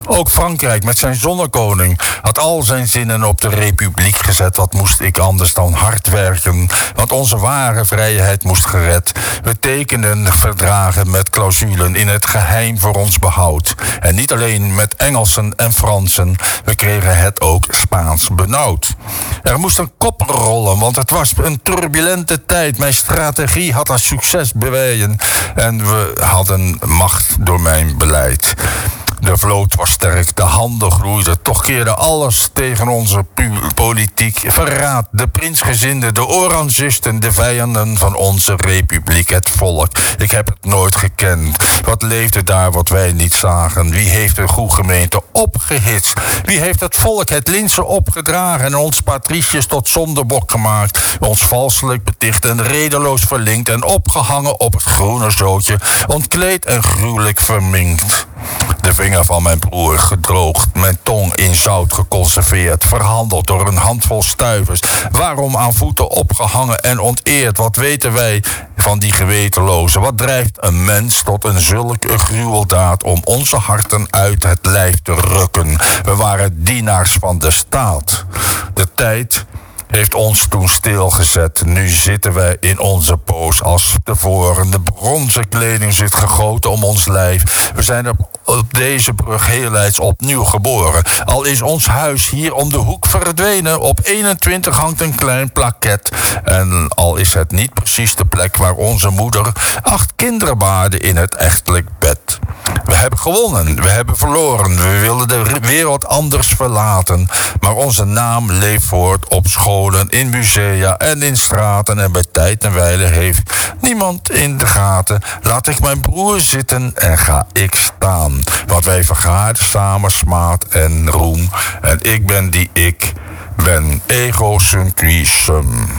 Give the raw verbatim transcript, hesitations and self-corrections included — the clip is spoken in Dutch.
Ook Frankrijk met zijn zonnekoning had al zijn zinnen op de republiek gezet. Wat moest ik anders dan hard werken? Want onze ware vrijheid moest gered. We tekenden verdragen met clausulen in het geheim voor ons behoud. En niet alleen met Engelsen en Fransen, we kregen het ook Spaans benauwd. Er moest een kop rollen, want het was een turbulente tijd. Mijn strategie had haar succes bewezen en we hadden macht door mijn beleid. De vloot was sterk, de handel groeide. Toch keerde alles tegen onze pu- politiek. Verraad, de prinsgezinden, de orangisten, de vijanden van onze republiek, het volk. Ik heb het nooit gekend. Wat leefde daar wat wij niet zagen? Wie heeft de goede gemeente opgehitst? Wie heeft het volk het linsen opgedragen en ons patriciërs tot zondebok gemaakt? Ons valselijk beticht en redeloos verlinkt en opgehangen op het groene zootje, ontkleed en gruwelijk verminkt. De vinger van mijn broer gedroogd, mijn tong in zout geconserveerd, verhandeld door een handvol stuivers. Waarom aan voeten opgehangen en onteerd? Wat weten wij van die gewetenlozen? Wat drijft een mens tot een zulke gruweldaad om onze harten uit het lijf te rukken? We waren dienaars van de staat. De tijd heeft ons toen stilgezet. Nu zitten wij in onze poos als tevoren. De bronzen kleding zit gegoten om ons lijf. We zijn op, op deze brug heellijds opnieuw geboren. Al is ons huis hier om de hoek verdwenen. Op eenentwintig hangt een klein plaket. En al is het niet precies de plek waar onze moeder acht kinderen baarde in het echtelijk bed. We hebben gewonnen, we hebben verloren. We wilden de wereld anders verlaten. Maar onze naam leeft voort op scholen, in musea en in straten. En bij tijd en wijle heeft niemand in de gaten. Laat ik mijn broer zitten en ga ik staan. Want wij vergaarden samen smaad en roem. En ik ben die ik ben, ego sum qui sum.